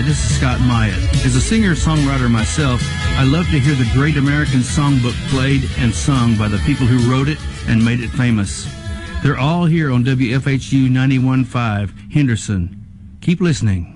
this is Scott Myatt. As a singer-songwriter myself, I love to hear the great American songbook played and sung by the people who wrote it and made it famous. They're all here on WFHU 91.5 Henderson. Keep listening.